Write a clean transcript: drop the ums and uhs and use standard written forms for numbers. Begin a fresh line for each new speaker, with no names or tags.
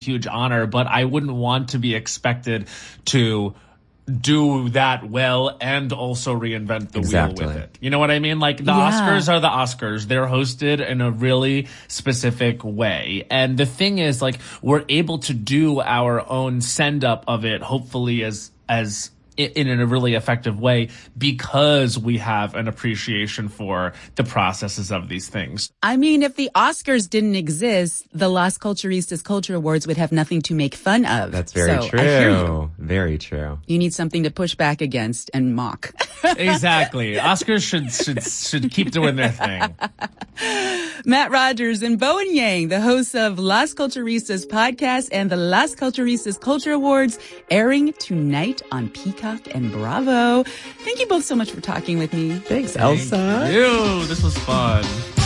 huge honor, but I wouldn't want to be expected to do that well and also reinvent the wheel with it. You know what I mean? Like the Oscars are the Oscars. They're hosted in a really specific way. And the thing is, like, we're able to do our own send up of it, hopefully as in a really effective way, because we have an appreciation for the processes of these things.
I mean, if the Oscars didn't exist, the Las Culturistas Culture Awards would have nothing to make fun of.
That's very true. I hear you. Very true.
You need something to push back against and mock.
Exactly. Oscars should keep doing their thing.
Matt Rogers and Bowen Yang, the hosts of Las Culturistas podcast and the Las Culturistas Culture Awards, airing tonight on Peacock and Bravo. Thank you both so much for talking with me.
Thanks, Elsa.
Thank you. This was fun.